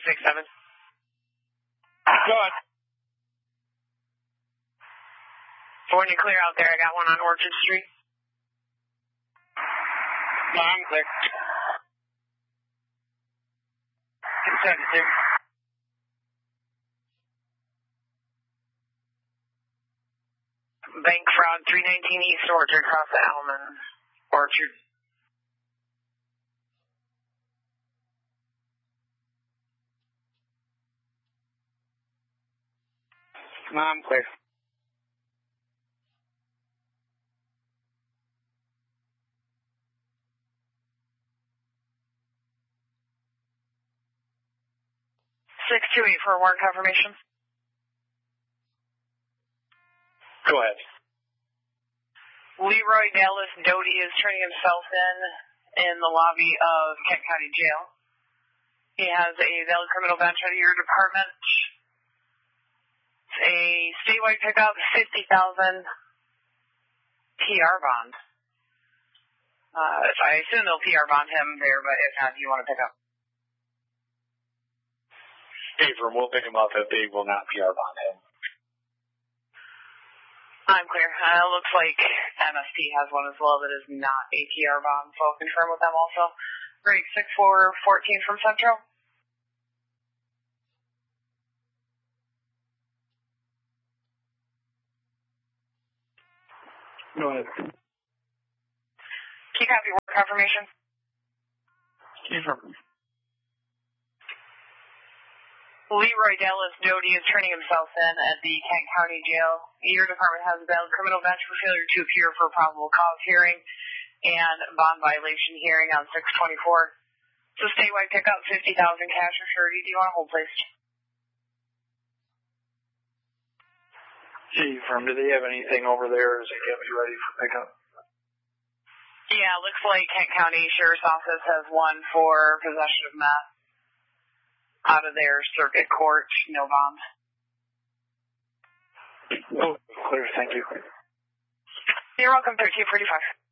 267. Go ahead. For when you clear out there, I got one on Orchard Street. No, I'm clear. 272. Bank fraud, 319 East Orchard, across the Alman Orchard. No, I'm clear. Six two eight for warrant confirmation. Go ahead. Leroy Dallas Doty is turning himself in the lobby of Kent County Jail. He has a valid criminal bench out of your department. It's a statewide pickup, 50,000 PR bond. I assume they'll PR bond him there, but if not, do you want to pick up? Abram, we'll pick him up if they will not PR bond him. I'm clear. Looks like MSP has one as well that is not a PR bond, so I'll confirm with them also. Great, 6414 from Central. Go ahead. Can you copy work confirmation? Confirm. Leroy Dallas Doty is turning himself in at the Kent County Jail. Your department has a valid criminal bench for failure to appear for a probable cause hearing and bond violation hearing on 6/24. So statewide pickup, 50,000 cash or surety. Do you want to hold, please? Confirm. Do they have anything over there? Is it get me ready for pickup? Yeah, looks like Kent County Sheriff's Office has one for possession of meth out of their circuit court, no bond. Oh, clear, thank you. You're welcome, 1345.